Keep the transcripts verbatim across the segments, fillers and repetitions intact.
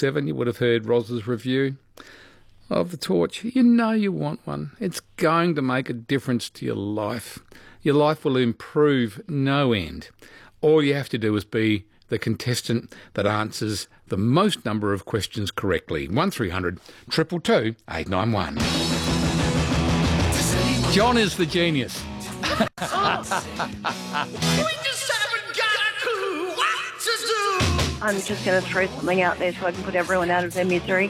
seven, you would have heard Roz's review of the torch. You know you want one. It's going to make a difference to your life. Your life will improve no end. All you have to do is be the contestant that answers the most number of questions correctly. one three hundred two two two eight nine one. John is the genius. I'm just going to throw something out there so I can put everyone out of their misery.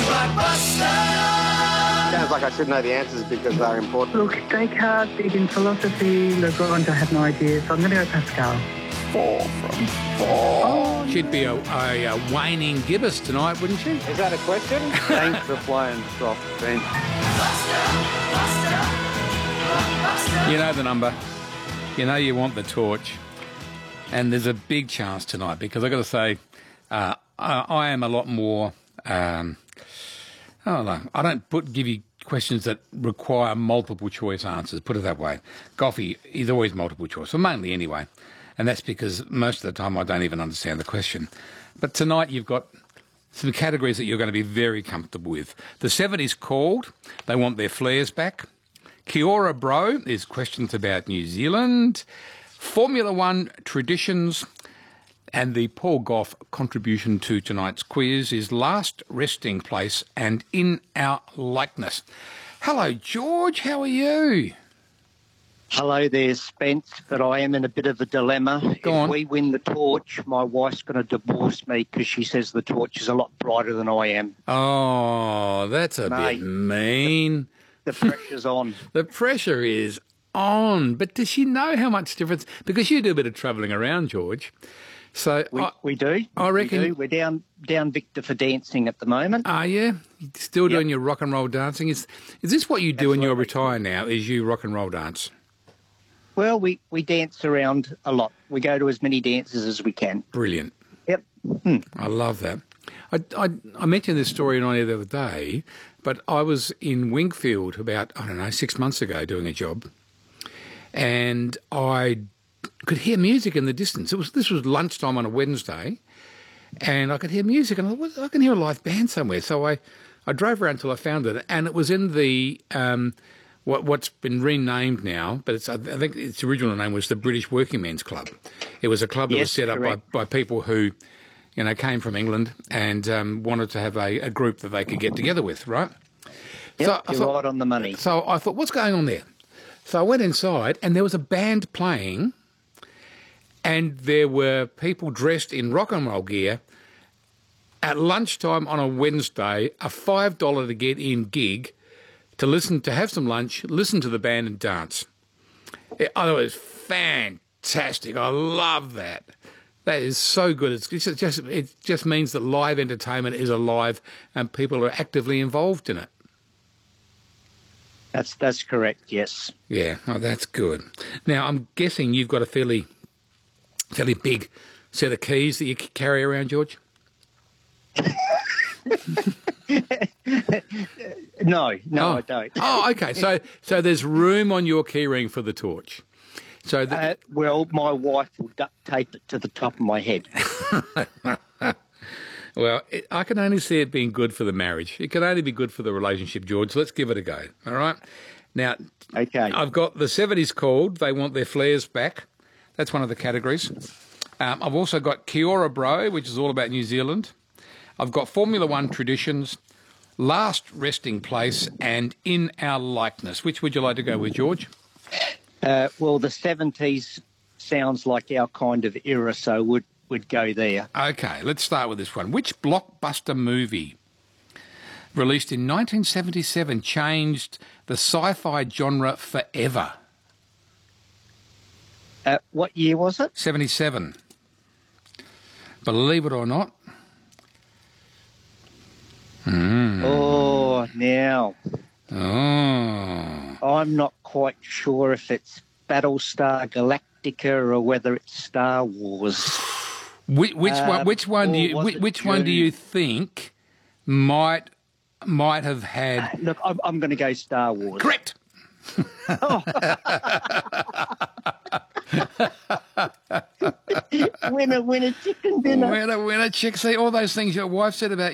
Sounds like I should know the answers because they're important. Look, Descartes, big in philosophy. Lagrange, I have no idea, so I'm going to go Pascal. Four from four. Oh, she'd be a, a, a waning gibbous tonight, wouldn't she? Is that a question? Thanks for playing soft, Ben. You know the number. You know you want the torch. And there's a big chance tonight because I've got to say, uh, I, I am a lot more... Um, I don't know. I don't put, give you questions that require multiple choice answers, put it that way. Goffy is always multiple choice, or mainly anyway. And that's because most of the time I don't even understand the question. But tonight you've got some categories that you're going to be very comfortable with. The seventies called. They want their flares back. Kia ora, bro, is questions about New Zealand. Formula One traditions. And the Paul Gough contribution to tonight's quiz is last resting place and in our likeness. Hello, George. How are you? Hello there, Spence, but I am in a bit of a dilemma. Go if on. we win the torch, my wife's going to divorce me because she says the torch is a lot brighter than I am. Oh, that's a Mate, bit mean. The pressure's on. The pressure is on. But does she know how much difference? Because you do a bit of travelling around, George. So We, I, we do. I reckon- We do. We're down, down Victor for dancing at the moment. are you still doing Yep. your rock and roll dancing? Is is this what you do when you're Absolutely. retired now? Is you rock and roll dance? Well, we, we dance around a lot. We go to as many dances as we can. Brilliant. Yep. I love that. I, I, I mentioned this story on air the other day, but I was in Wingfield about, I don't know, six months ago doing a job, and I could hear music in the distance. It was This was lunchtime on a Wednesday, and I could hear music, and I thought, "Well, I can hear a live band somewhere." So I, I drove around until I found it, and it was in the... Um, What, what's been renamed now, but it's, I think its original name was the British Working Men's Club. It was a club that was Yes, set up by, correct. by people who, you know, came from England and um, wanted to have a, a group that they could get together with, right? Yep, So I you're thought- right on the money. So I thought, what's going on there? So I went inside and there was a band playing and there were people dressed in rock and roll gear at lunchtime on a Wednesday, a five dollars to get in gig, to listen, to have some lunch, listen to the band and dance. It, I thought it was fantastic. I love that. That is so good. It's just, just it just means that live entertainment is alive and people are actively involved in it. That's that's correct, yes. Yeah, oh, that's good. Now, I'm guessing you've got a fairly, fairly big set of keys that you c- carry around, George? No, no, oh. I don't. Oh, okay. So, so there's room on your keyring for the torch. So, the, Uh, well, my wife will duct tape it to the top of my head. well, it, I can only see it being good for the marriage. It can only be good for the relationship, George. Let's give it a go. All right. Now, Okay. I've got the seventies called. They want their flares back. That's one of the categories. Um, I've also got Kia ora, bro, which is all about New Zealand. I've got Formula One traditions, last resting place, and in our likeness. Which would you like to go with, George? Uh, well, the seventies sounds like our kind of era, so would would go there. Okay, let's start with this one. Which blockbuster movie released in nineteen seventy-seven changed the sci-fi genre forever? Uh, what year was it? seventy-seven. Believe it or not. Mm. Oh, now Oh. I'm not quite sure if it's Battlestar Galactica or whether it's Star Wars. Which, which Uh, one? Which one do or you? was Which, it which one do Dune? you think might might have had? Look, I'm, I'm going to go Star Wars. Correct. Winner, winner, chicken dinner. Winner, winner, chick. See all those things your wife said about